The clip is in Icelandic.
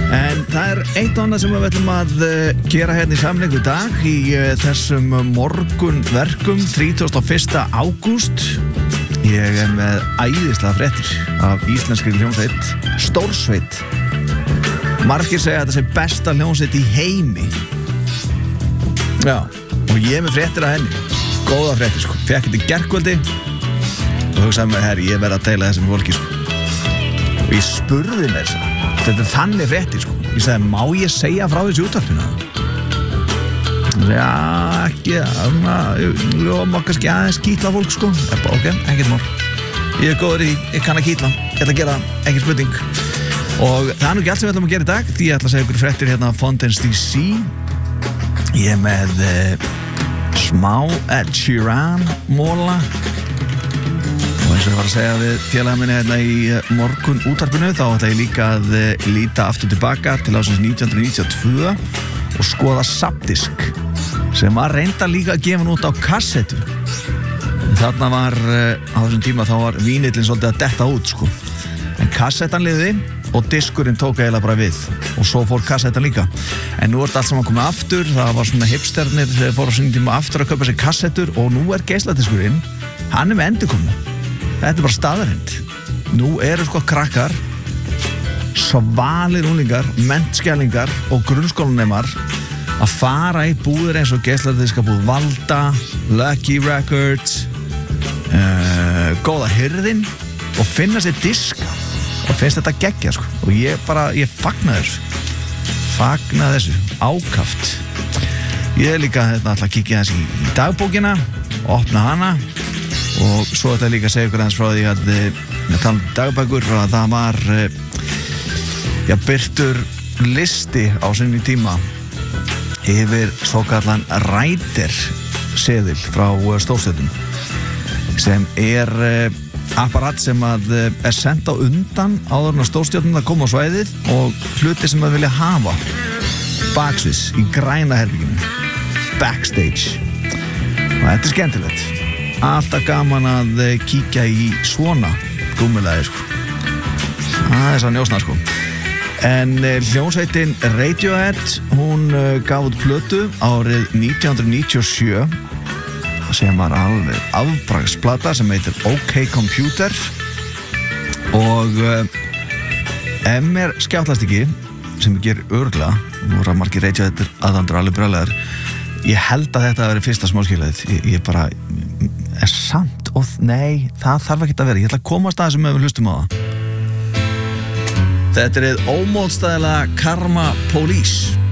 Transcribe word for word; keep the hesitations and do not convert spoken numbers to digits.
En það er eitt og annað sem við ætlum að gera hérna í samleiku dag í þessum morgunverkum þrítugasta og fyrsta ágúst. Ég er með æðislega fréttir af íslenskri hljómsveit, Stórsveit. Margir segja að þetta sé besta hljómsveit í heimi. Já, og ég er með fréttir af henni. Góða fréttir, sko. Fekk þetta í gærkvöldi og hugsaði mér, herri, ég verð að deila þessum fólki, sko. Og ég spurði mér svo. Þetta er þannig fréttir, sko. Ég sagði, má ég segja frá þessu útvarpinu? Já, ekki, ljóma kannski aðeins kýtla fólk, sko. Það er bara, ok, ekkert mál. Ég er góður í, ég kann að kýtla. Ég ætla að gera það, ekki spurning. Og það er nú ekki allt sem við ætlum að gera í dag, því ég ætla að segja ykkur fréttir hérna Fountains D C. Ég er með uh, smá Ed Sheeran móla. Og eins og ég var að segja við félaga minni hérna í morgun útvarpinu, þá ætla ég líka að líta aftur tilbaka til ásins nítján hundruð níutíu og tvö og skoða safndisk sem var reynda líka að gefa út á kassettu. Þarna var, á þessum tíma, þá var vínillinn svolítið að detta út, sko. En kassettan liði og diskurinn tók eiginlega bara við og svo fór kassettan líka. En nú er þetta allt saman komið aftur, það var svona hipsternir sem fór á sinni tíma aftur að kaupa sér kassettur og nú er geisladiskurinn, hann er með endurkomu. Þetta er bara staðarind. Nú eru sko krakkar, svalir unglingar, menntskælingar og grunnskólanemar að fara í búðir eins og geisladiskabúð Valda, Lucky Records, uh, Góða hirðin og finna sér diska og finnst þetta geggja, sko. Og ég bara, ég fagna þessu. Fagna þessu. Ákaft. Ég er líka hérna alltaf að kíkja þessi í, í dagbókina, opna hana og svo ætla ég líka að segja ykkur aðeins frá því að ég tala um dagbækur og að það var já, birtur listi á sinni tíma yfir svokallan rætir seðil frá Stórsveitum sem er apparat sem að er sent á undan áður en að stórstjörnurnar koma á svæðið og hluti sem að vilja hafa baksviðs í græna herbygginu, backstage. Og þetta er skemmtilegt. Alltaf gaman að kíkja í svona gúmmilæði, sko. Það er svo njósna, sko. En hljómsveitin Radiohead, hún gaf út plötu árið nítján hundruð níutíu og sjö sem var alveg afbragðsplata sem heitir OK Computer og uh, ef mér skjáttlast ekki sem ég ger örgla, nú er að margir Radiohead aðandur alveg brjálæðar, ég held að þetta að vera fyrsta smáskilaðið. Ég, ég bara er samt og nei, það þarf ekki að vera. Ég ætla að komast að þessu með við hlustum á það. Þetta er ómótstæðilega Karma Police.